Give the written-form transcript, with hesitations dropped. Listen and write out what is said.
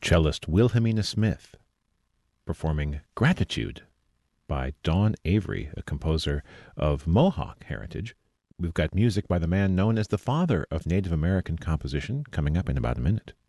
cellist Wilhelmina Smith performing Gratitude by Don Avery, a composer of Mohawk heritage. We've got music by the man known as the father of Native American composition coming up in about a minute.